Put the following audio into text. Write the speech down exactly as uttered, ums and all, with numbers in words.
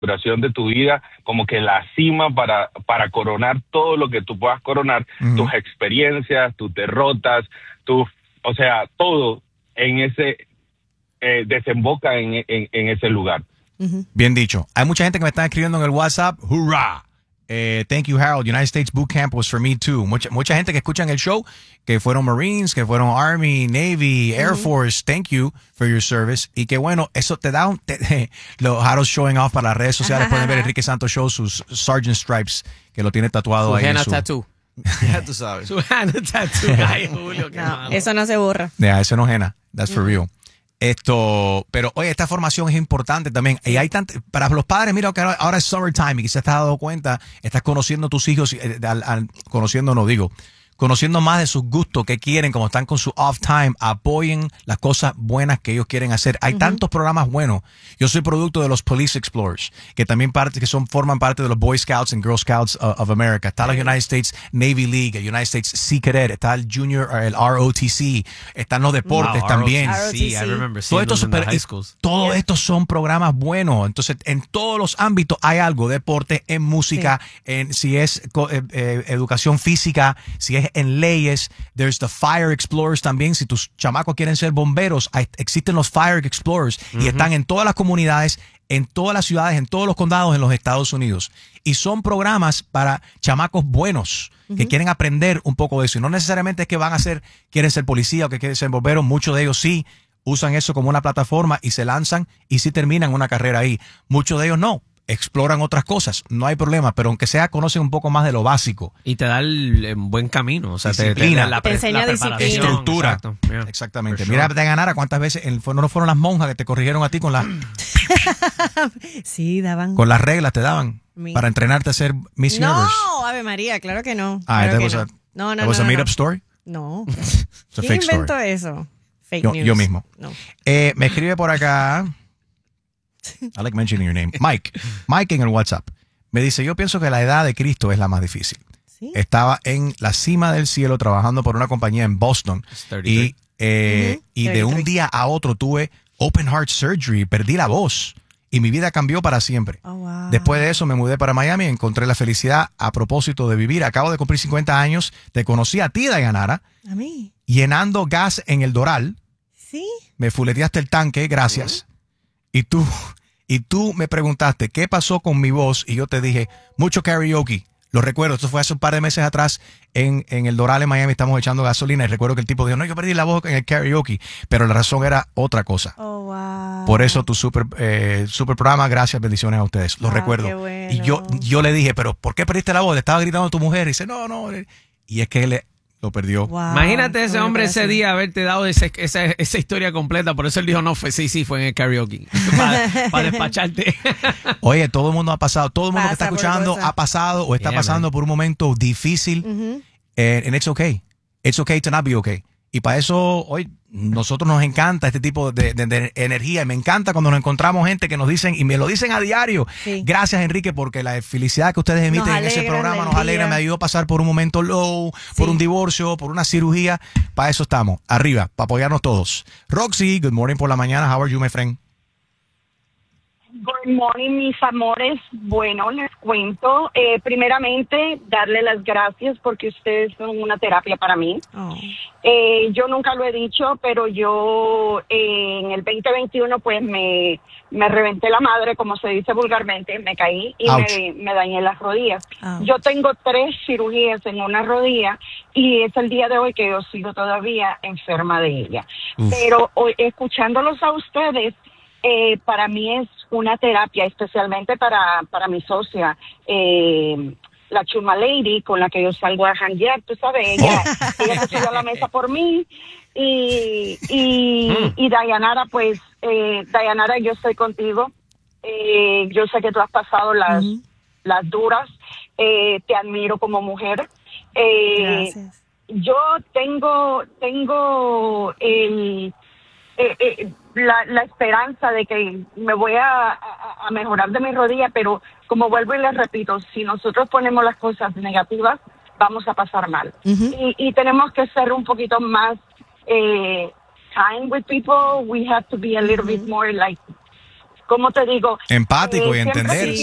duración de tu vida, como que la cima para, para coronar todo lo que tú puedas coronar, uh-huh. tus experiencias, tus derrotas, tus, o sea, todo en ese, eh, desemboca en, en, en ese lugar. Uh-huh. Bien dicho. Hay mucha gente que me está escribiendo en el WhatsApp, hurrah. Eh, thank you, Harold. United States Boot Camp was for me too. Mucha, mucha gente que escucha en el show, que fueron Marines, que fueron Army, Navy, Air mm-hmm. Force. Thank you for your service. Y que bueno, eso te da un... Te, los Harold showing off para las redes sociales. Pueden ver Enrique Santos Show, sus Sergeant Stripes, que lo tiene tatuado su ahí. Henna su tattoo. Ya tú sabes. Su Henna tattoo. Ay, Julio, qué no, malo. eso no se borra. Yeah, eso no es henna. That's for real. Esto, pero oye, esta formación es importante también. Y hay tant, para los padres, mira que ahora es summertime y quizás te has dado cuenta, estás conociendo a tus hijos, eh, al, al, conociendo, no digo, conociendo más de sus gustos, que quieren, como están con su off time, apoyen las cosas buenas que ellos quieren hacer. Hay uh-huh. tantos programas buenos. Yo soy producto de los Police Explorers, que también parte, que son, forman parte de los Boy Scouts and Girl Scouts of, of America. Está la United States Navy League, el United States Sea Cadet, está el Junior, el R O T C, están los deportes wow, también. R O T C, I remember todo esto, super, high schools. Todos yeah. estos son programas buenos. Entonces, en todos los ámbitos hay algo, deporte, en música, sí. en si es eh, eh, educación física, si es en leyes. There's the Fire Explorers también. Si tus chamacos quieren ser bomberos, hay, existen los Fire Explorers uh-huh. y están en todas las comunidades, en todas las ciudades, en todos los condados en los Estados Unidos. Y son programas para chamacos buenos uh-huh. que quieren aprender un poco de eso. Y no necesariamente es que van a ser, quieren ser policía o que quieren ser bomberos. Muchos de ellos sí usan eso como una plataforma y se lanzan y sí terminan una carrera ahí. Muchos de ellos no. Exploran otras cosas, no hay problema, pero aunque sea conocen un poco más de lo básico. Y te da el, el buen camino, o sea, te, te, te, la, te enseña la disciplina. Estructura. Exacto, yeah. Exactamente. Mira, sure. Dayanara, ¿cuántas veces el, no fueron las monjas que te corrigieron a ti con las... sí, daban... Con las reglas te daban Mi... para entrenarte a ser Miss no, Universe? No, Ave María, claro que no. Ah, claro that was no. a, no, no, that no, was no, a made no. up story? No. It's a ¿Quién fake inventó story. eso? Fake yo, news. yo mismo. No. Eh, me escribe por acá... I like mentioning your name. Mike. Mike en el WhatsApp. Me dice, yo pienso que la edad de Cristo es la más difícil. ¿Sí? Estaba en la cima del cielo trabajando por una compañía en Boston. Y, eh, uh-huh. y de un día a otro tuve open heart surgery. Perdí la voz. Y mi vida cambió para siempre. Oh, wow. Después de eso me mudé para Miami y encontré la felicidad a propósito de vivir. Acabo de cumplir cincuenta años. Te conocí a ti, Dayanara. ¿A mí? Llenando gas en el Doral. ¿Sí? Me fuleteaste el tanque, gracias. Uh-huh. Y tú... Y tú me preguntaste qué pasó con mi voz y yo te dije, mucho karaoke. Lo recuerdo, esto fue hace un par de meses atrás en, en el Doral en Miami, estamos echando gasolina y recuerdo que el tipo dijo, no, yo perdí la voz en el karaoke, pero la razón era otra cosa. Oh, wow. Por eso tu super, eh, super programa, gracias, bendiciones a ustedes, lo wow, recuerdo. Qué bueno. Y yo, yo le dije, pero ¿por qué perdiste la voz? Le estaba gritando a tu mujer y dice, no, no. Y es que él lo perdió. Wow, imagínate ese hombre ese día haberte dado ese, esa, esa historia completa. Por eso él dijo, no, fue sí, sí, fue en el karaoke. para, para despacharte. Oye, todo el mundo ha pasado. Todo el mundo Pasa que está escuchando ha pasado o está yeah, pasando man. por un momento difícil. Uh-huh. And, and it's okay. It's okay to not be okay. Y para eso, hoy, nosotros nos encanta este tipo de, de, de energía. Y me encanta cuando nos encontramos gente que nos dicen, y me lo dicen a diario. Sí. Gracias, Enrique, porque la felicidad que ustedes emiten en ese programa nos alegra. Me ayudó a pasar por un momento low, sí. por un divorcio, por una cirugía. Para eso estamos. Arriba, para apoyarnos todos. Roxy, good morning por la mañana. How are you, my friend? Good morning, mis amores. Bueno, les cuento. Eh, primeramente, darle las gracias porque ustedes son una terapia para mí. Oh. Eh, yo nunca lo he dicho, pero yo eh, en el veinte veintiuno pues me, me reventé la madre, como se dice vulgarmente, me caí y me, me dañé las rodillas. Ouch. Yo tengo tres cirugías en una rodilla y es el día de hoy que yo sigo todavía enferma de ella. Uf. Pero hoy, escuchándolos a ustedes, eh, para mí es una terapia, especialmente para, para mi socia, eh, la Chuma Lady, con la que yo salgo a janguear, tú sabes, ella, oh. ella se subió a la mesa por mí, y, y, mm. y Dayanara, pues, eh, Dayanara, yo estoy contigo, eh, yo sé que tú has pasado las, mm. las duras, eh, te admiro como mujer, eh, Gracias. Yo tengo, tengo el... Eh, eh, La, la esperanza de que me voy a, a, a mejorar de mi rodilla, pero como vuelvo y les repito, si nosotros ponemos las cosas negativas, vamos a pasar mal. Uh-huh. Y, y tenemos que ser un poquito más eh, kind with people. We have to be a little uh-huh. bit more like ¿cómo te digo? Empático y siempre entender.